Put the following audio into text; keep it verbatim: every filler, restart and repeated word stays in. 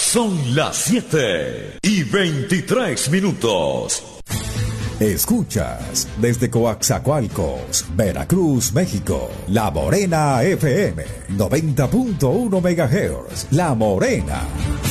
Son las siete y veintitrés minutos. Escuchas desde Coaxacualcos, Veracruz, México, La Morena F M, noventa punto uno megahertz. La Morena.